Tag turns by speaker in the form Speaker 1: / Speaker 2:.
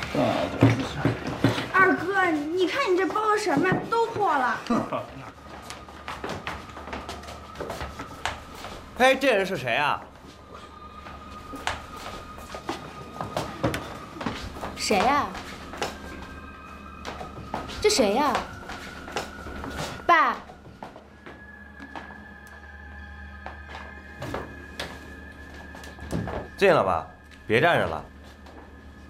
Speaker 1: 二哥，你看你这包的什么都破了。
Speaker 2: 哎，这人是谁啊？
Speaker 3: 谁呀？这谁呀？爸。
Speaker 2: 进了吧，别站着了。